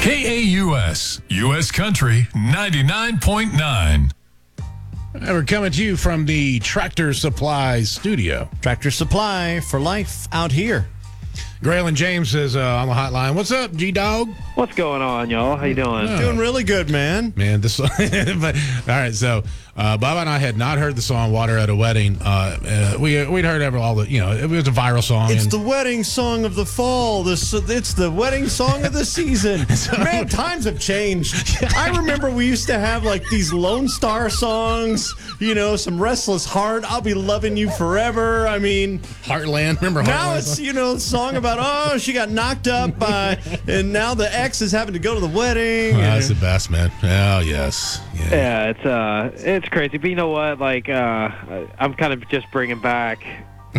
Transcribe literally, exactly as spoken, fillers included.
K A U S, U S Country ninety-nine point nine. And we're coming to you from the Tractor Supply studio. Tractor Supply for life out here. Graylin James is uh, on the hotline. What's up, G-Dog? What's going on, y'all? How you doing? Oh. Doing really good, man. Man, this but, all right, so uh, Bob and I had not heard the song Water at a Wedding. Uh, uh, we, we'd heard every, all the, you know, it was a viral song. It's and, the wedding song of the fall. This It's the wedding song of the season. Man, times have changed. I remember we used to have like these Lone Star songs, you know, some Restless Heart, I'll Be Loving You Forever. I mean, Heartland, remember Heartland? now it's, you know, a song about, oh, she got knocked up by, and now the ex is having to go to the wedding. Oh, and- that's the best, man. Oh, yes. Yeah. Yeah, it's uh, it's crazy. But you know what? Like, uh, I'm kind of just bringing back